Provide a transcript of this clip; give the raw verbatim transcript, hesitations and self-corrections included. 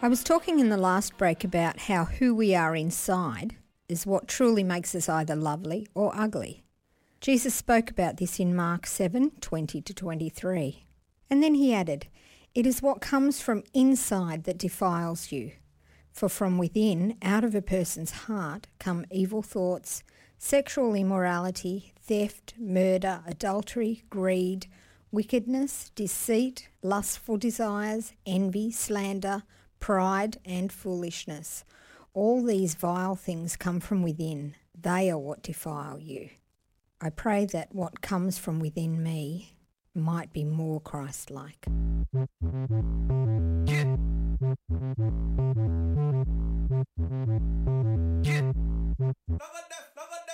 I was talking in the last break about how who we are inside is what truly makes us either lovely or ugly. Jesus spoke about this in Mark seven, twenty to twenty-three. And then he added, "It is what comes from inside that defiles you. For from within, out of a person's heart, come evil thoughts, sexual immorality, theft, murder, adultery, greed, wickedness, deceit, lustful desires, envy, slander, pride and foolishness. All these vile things come from within. They are what defile you." I pray that what comes from within me might be more Christ-like. Yeah. Yeah.